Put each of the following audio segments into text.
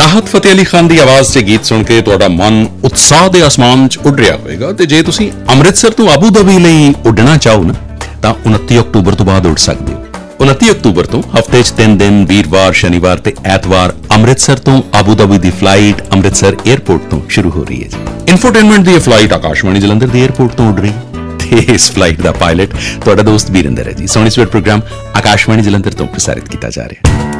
ਰਾਹਤ ਫਤਿਹ ਅਲੀ ਖਾਨ ਦੀ ਆਵਾਜ਼ 'ਚ ਗੀਤ ਸੁਣ ਕੇ ਤੁਹਾਡਾ ਮਨ ਉਤਸ਼ਾਹ ਦੇ ਅਸਮਾਨ 'ਚ ਉੱਡ ਰਿਹਾ ਹੋਵੇਗਾ ਤੇ ਜੇ ਤੁਸੀਂ ਅੰਮ੍ਰਿਤਸਰ ਤੋਂ ਆਬੂ ਧਾਬੀ ਲਈ ਉੱਡਣਾ ਚਾਹੋ ਨਾ ਤਾਂ 29 ਅਕਤੂਬਰ ਤੋਂ ਬਾਅਦ ਉੱਡ ਸਕਦੇ ਹੋ। 29 ਅਕਤੂਬਰ ਤੋਂ ਹਫ਼ਤੇ 'ਚ 3 ਦਿਨ ਵੀਰਵਾਰ, ਸ਼ਨੀਵਾਰ ਤੇ ਐਤਵਾਰ ਅੰਮ੍ਰਿਤਸਰ ਤੋਂ ਆਬੂ ਧਾਬੀ ਦੀ ਫਲਾਈਟ ਅੰਮ੍ਰਿਤਸਰ 에ਅਰਪੋਰਟ ਤੋਂ ਸ਼ੁਰੂ ਹੋ ਰਹੀ ਹੈ ਜੀ। ਇਨਫੋਟੇਨਮੈਂਟ ਦੀ ਇਹ ਫਲਾਈਟ ਆਕਾਸ਼ਵਾਣੀ ਜਲੰਧਰ ਦੇ 에ਅਰਪੋਰਟ ਤੋਂ ਉੱਡ ਰਹੀ ਹੈ ਤੇ ਇਸ ਫਲਾਈਟ ਦਾ ਪਾਇਲਟ ਤੁਹਾਡਾ ਦੋਸਤ ਵੀਰਿੰਦਰ ਹੈ ਜੀ। ਸੋਨੀ ਸਵੇਰ ਪ੍ਰੋਗਰਾਮ ਆਕਾਸ਼ਵਾਣੀ ਜਲੰਧਰ ਤੋਂ ਪ੍ਰਸਾਰਿਤ ਕੀਤਾ ਜਾ ਰਿਹਾ ਹੈ।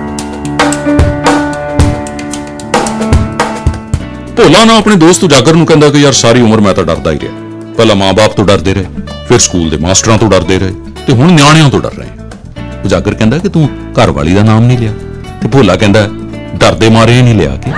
ਭੋਲਾ ਨਾ ਆਪਣੇ ਦੋਸਤ ਉਜਾਗਰ ਨੂੰ ਕਹਿੰਦਾ ਕਿ ਯਾਰ ਸਾਰੀ ਉਮਰ ਮੈਂ ਤਾਂ ਡਰਦਾ ਹੀ ਰਿਹਾ। ਪਹਿਲਾਂ ਮਾਂ-ਬਾਪ ਤੋਂ ਡਰਦੇ ਰਹੇ, ਫਿਰ ਸਕੂਲ ਦੇ ਮਾਸਟਰਾਂ ਤੋਂ ਡਰਦੇ ਰਹੇ ਤੇ ਹੁਣ ਨਿਆਣਿਆਂ ਤੋਂ ਡਰ ਰਹੇ। ਉਜਾਗਰ ਕਹਿੰਦਾ ਕਿ ਤੂੰ ਘਰ ਵਾਲੀ ਦਾ ਨਾਮ ਨਹੀਂ ਲਿਆ ਤੇ ਭੋਲਾ ਕਹਿੰਦਾ ਡਰਦੇ ਮਾਰੇ ਹੀ ਨਹੀਂ ਲਿਆ ਕਿ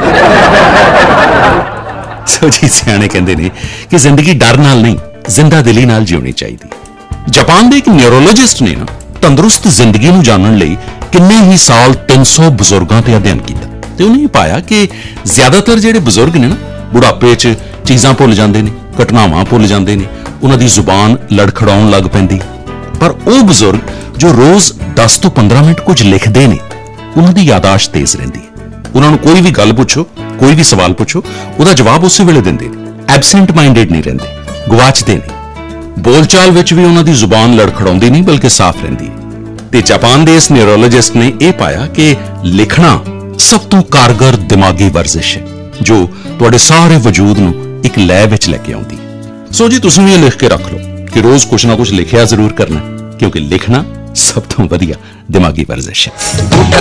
ਸੋ ਜੀ ਸਿਆਣੇ ਕਹਿੰਦੇ ਨੇ ਕਿ ਜ਼ਿੰਦਗੀ ਡਰ ਨਾਲ ਨਹੀਂ ਜ਼ਿੰਦਾ ਦਿਲੀ ਨਾਲ ਜਿਉਣੀ ਚਾਹੀਦੀ। ਜਾਪਾਨ ਦੇ ਇੱਕ ਨਿਊਰੋਲੋਜਿਸਟ ਨੇ ਨਾ ਤੰਦਰੁਸਤ ਜ਼ਿੰਦਗੀ ਨੂੰ ਜਾਣਨ ਲਈ ਕਿੰਨੇ ਹੀ ਸਾਲ 300 ਬਜ਼ੁਰਗਾਂ ਤੇ ਅਧਿਐਨ ਕੀਤਾ ਤੇ ਉਹਨੇ ਇਹ ਪਾਇਆ ਕਿ ਜ਼ਿਆਦਾਤਰ ਜਿਹੜੇ ਬਜ਼ੁਰਗ ਨੇ ਨਾ ਬੁਢਾਪੇ 'ਚ ਚੀਜ਼ਾਂ ਭੁੱਲ ਜਾਂਦੇ ਨੇ, ਘਟਨਾਵਾਂ ਭੁੱਲ ਜਾਂਦੇ ਨੇ, ਉਹਨਾਂ ਦੀ ਜ਼ੁਬਾਨ ਲੜਖੜਾਉਣ ਲੱਗ ਪੈਂਦੀ। ਪਰ ਉਹ ਬਜ਼ੁਰਗ ਜੋ ਰੋਜ਼ 10 ਤੋਂ 15 ਮਿੰਟ ਕੁਝ ਲਿਖਦੇ ਨੇ ਉਹਨਾਂ ਦੀ ਯਾਦਾਸ਼ਤ ਤੇਜ਼ ਰਹਿੰਦੀ ਹੈ। ਉਹਨਾਂ ਨੂੰ ਕੋਈ ਵੀ ਗੱਲ ਪੁੱਛੋ, ਕੋਈ ਵੀ ਸਵਾਲ ਪੁੱਛੋ, ਉਹਦਾ ਜਵਾਬ ਉਸੇ ਵੇਲੇ ਦਿੰਦੇ ਨੇ, ਐਬਸੈਂਟ ਮਾਈਂਡਡ ਨਹੀਂ ਰਹਿੰਦੇ, ਗਵਾਚਦੇ ਨਹੀਂ। ਬੋਲਚਾਲ ਵਿੱਚ ਵੀ ਉਹਨਾਂ ਦੀ ਜ਼ੁਬਾਨ ਲੜਖੜਾਉਂਦੀ ਨਹੀਂ ਬਲਕਿ ਸਾਫ਼ ਰਹਿੰਦੀ ਹੈ। ਤੇ ਜਾਪਾਨ ਦੇ ਇਸ ਨਿਊਰੋਲੋਜਿਸਟ ਨੇ ਇਹ ਪਾਇਆ ਕਿ ਲਿਖਣਾ ਸਭ ਤੋਂ ਕਾਰਗਰ ਦਿਮਾਗੀ ਵਰਜ਼ਿਸ਼ ਹੈ ਜੋ ਤੁਹਾਡੇ ਸਾਰੇ ਵਜੂਦ ਨੂੰ ਇੱਕ ਲੈਅ ਵਿੱਚ ਲੈ ਕੇ ਆਉਂਦੀ ਹੈ। ਸੋ ਜੀ ਤੁਸੀਂ ਵੀ ਇਹ ਲਿਖ ਕੇ ਰੱਖ ਲਓ ਕਿ ਰੋਜ਼ ਕੁਛ ਨਾ ਕੁਛ ਲਿਖਿਆ ਜ਼ਰੂਰ ਕਰਨਾ, ਕਿਉਂਕਿ ਲਿਖਣਾ ਸਭ ਤੋਂ ਵਧੀਆ ਦਿਮਾਗੀ ਵਰਜ਼ਿਸ਼ ਹੈ।